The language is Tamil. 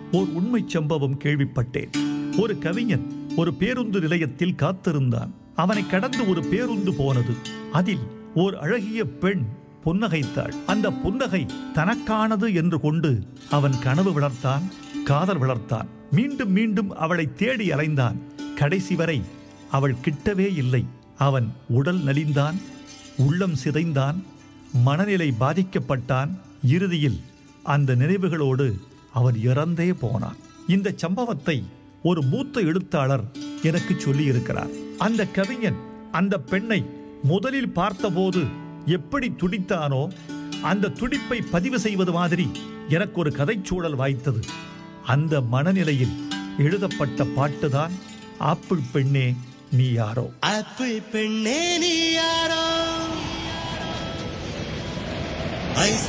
ஓர் உண்மை சம்பவம் கேள்விப்பட்டேன். ஒரு கவிஞன் ஒரு பேருந்து நிலையத்தில் காத்திருந்தான். அவனை கடந்து ஒரு பேருந்து போனது. அதில் ஓர் அழகிய பெண் புன்னகைத்தாள். அந்த புன்னகை தனக்கானது என்று கொண்டு அவன் கனவு வளர்த்தான், காதல் வளர்த்தான். மீண்டும் மீண்டும் அவளை தேடி அலைந்தான். கடைசி வரை அவள் கிட்டவே இல்லை. அவன் உடல் நலிந்தான், உள்ளம் சிதைந்தான், மனநிலை பாதிக்கப்பட்டான். இறுதியில் அந்த நினைவுகளோடு அவன் இறந்தே போனான். இந்த சம்பவத்தை ஒரு மூத்த எழுத்தாளர் எனக்கு சொல்லி இருக்கிறார். அந்த கவிஞன் அந்த பெண்ணை முதலில் பார்த்தபோது எப்படி துடித்தானோ அந்த துடிப்பை பதிவு செய்வது மாதிரி எனக்கு ஒரு கதைச்சூழல் வாய்த்தது. அந்த மனநிலையில் எழுதப்பட்ட பாட்டுதான் ஆப்பிள் பெண்ணே நீ யாரோ. ஆப்பிள் பெண்ணே நீ யாரோ, ஐஸ்